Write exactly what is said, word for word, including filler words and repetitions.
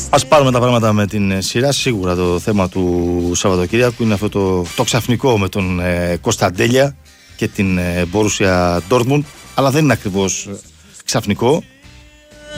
Ας πάρουμε τα πράγματα με την σειρά. Σίγουρα το θέμα του Σαββατοκύριακου είναι αυτό το, το ξαφνικό με τον ε, Κωνσταντέλια και την ε, Μπόρουσια Ντόρτμουντ, αλλά δεν είναι ακριβώς ξαφνικό.